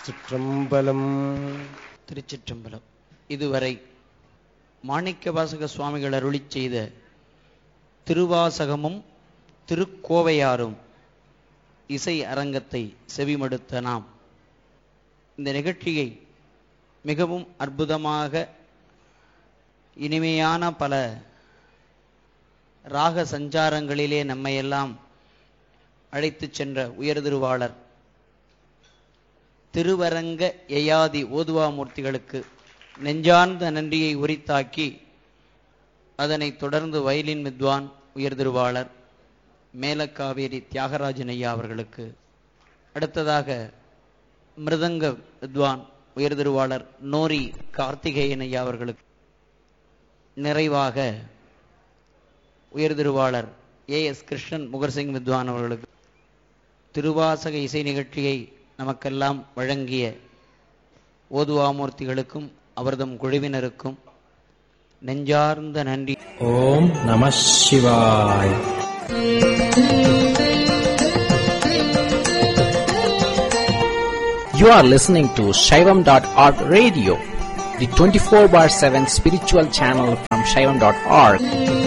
சிற்றம்பலம். திருச்சிற்றம்பலம். இதுவரை மாணிக்கவாசக சுவாமிகள் அருளிச் செய்த திருவாசகமும் திருக்கோவையாரும் இசை அரங்கத்தை செவிமடுத்த நாம் இந்த நிகழ்ச்சியை மிகவும் அற்புதமாக இனிமையான பல ராக சஞ்சாரங்களிலே நம்மையெல்லாம் அழைத்து சென்ற உயர்திருவாளர் திருவரங்க யயாதி ஓதுவாமூர்த்திகளுக்கு நெஞ்சார்ந்த நன்றியை உரித்தாக்கி, அதனைத் தொடர்ந்து வயலின் வித்வான் உயர்திருவாளர் மேலக்காவேரி தியாகராஜன் ஐயா அவர்களுக்கு, அடுத்ததாக மிருதங்க வித்வான் உயர்திருவாளர் நோரி கார்த்திகேயன் ஐயா அவர்களுக்கு, நிறைவாக உயர்திருவாளர் ஏஎஸ் கிருஷ்ணன் முகர்சிங் வித்வான் அவர்களுக்கு திருவாசக இசை நிகழ்ச்சியை நமக்கெல்லாம் வழங்கிய ஓதுவாமூர்த்திகளுக்கும் அவர்தம் குழுவினருக்கும் நெஞ்சார்ந்த நன்றி. ஓம் நம சிவாய். You are listening to Shaivam.org radio, the 24/7 spiritual channel from Shaivam.org.